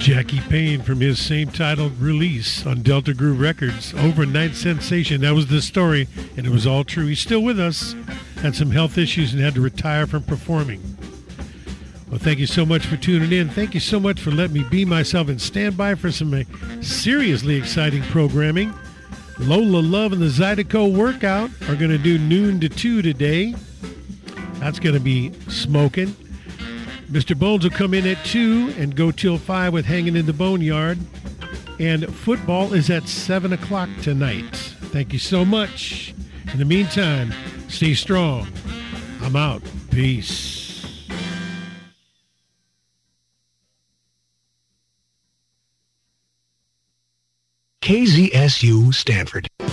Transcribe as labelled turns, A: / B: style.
A: Jackie Payne from his same-titled release on Delta Groove Records, Overnight Sensation. That was the story, and it was all true. He's still with us, had some health issues and had to retire from performing. Well, thank you so much for tuning in. Thank you so much for letting me be myself and stand by for some seriously exciting programming. Lola Love and the Zydeco Workout are going to do noon to 2 today. That's going to be smoking. Mr. Bones will come in at 2 and go till 5 with Hanging in the Boneyard. And football is at 7 o'clock tonight. Thank you so much. In the meantime, stay strong. I'm out. Peace.
B: KZSU Stanford.